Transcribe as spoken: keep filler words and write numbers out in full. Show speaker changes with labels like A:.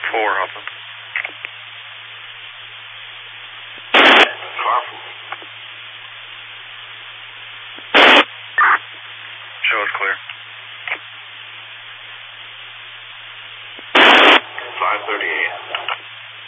A: four, Hudson.
B: Carpool.
A: Show is clear.
B: five thirty-eight.